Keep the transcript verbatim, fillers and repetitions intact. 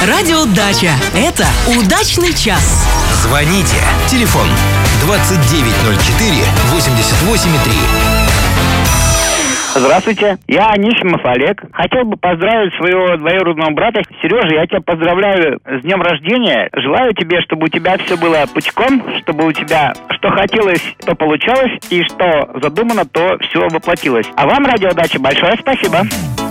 Радио Дача. Это удачный час. Звоните. Телефон двадцать девять ноль четыре восемьдесят восемь три. Здравствуйте, я Анисимов Олег. Хотел бы поздравить своего двоюродного брата. Сережа, я тебя поздравляю с днем рождения. Желаю тебе, чтобы у тебя все было пучком, чтобы у тебя что хотелось, то получалось, и что задумано, то все воплотилось. А вам, Радио Дача, большое спасибо.